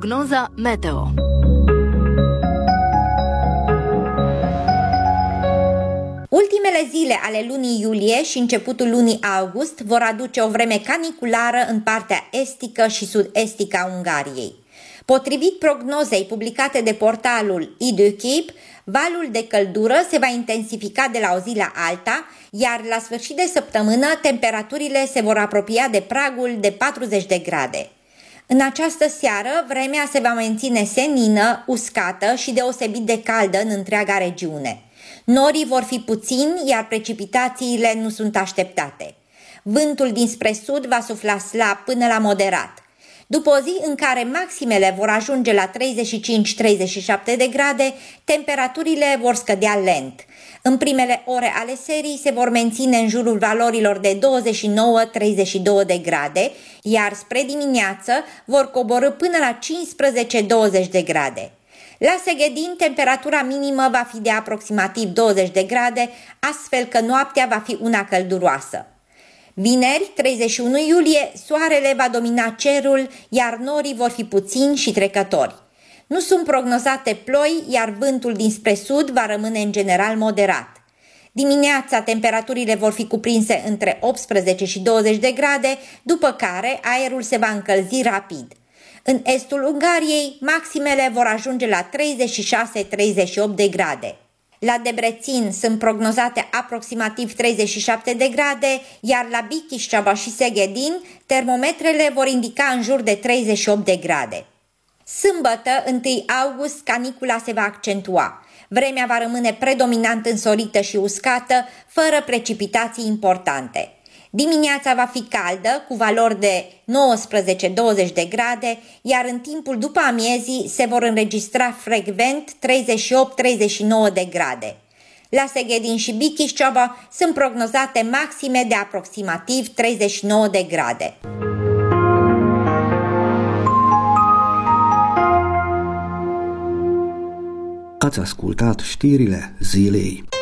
Prognoza meteo. Ultimele zile ale lunii iulie și începutul lunii august vor aduce o vreme caniculară în partea estică și sud-estică a Ungariei. Potrivit prognozei publicate de portalul Időkép, valul de căldură se va intensifica de la o zi la alta, iar la sfârșit de săptămână temperaturile se vor apropia de pragul de 40 de grade. În această seară, vremea se va menține senină, uscată și deosebit de caldă în întreaga regiune. Norii vor fi puțini, iar precipitațiile nu sunt așteptate. Vântul dinspre sud va sufla slab până la moderat. După o zi în care maximele vor ajunge la 35-37 de grade, temperaturile vor scădea lent. În primele ore ale serii se vor menține în jurul valorilor de 29-32 de grade, iar spre dimineață vor coborî până la 15-20 de grade. La Seghedin, temperatura minimă va fi de aproximativ 20 de grade, astfel că noaptea va fi una călduroasă. Vineri, 31 iulie, soarele va domina cerul, iar norii vor fi puțini și trecători. Nu sunt prognozate ploi, iar vântul dinspre sud va rămâne în general moderat. Dimineața, temperaturile vor fi cuprinse între 18 și 20 de grade, după care aerul se va încălzi rapid. În estul Ungariei, maximele vor ajunge la 36-38 de grade. La Debrecen sunt prognozate aproximativ 37 de grade, iar la Bikișceava și Seghedin, termometrele vor indica în jur de 38 de grade. Sâmbătă, 1 august, canicula se va accentua. Vremea va rămâne predominant însorită și uscată, fără precipitații importante. Dimineața va fi caldă, cu valori de 19-20 de grade, iar în timpul după amiezii se vor înregistra frecvent 38-39 de grade. La Seghedin și Bikișceava sunt prognozate maxime de aproximativ 39 de grade. Ați ascultat știrile zilei.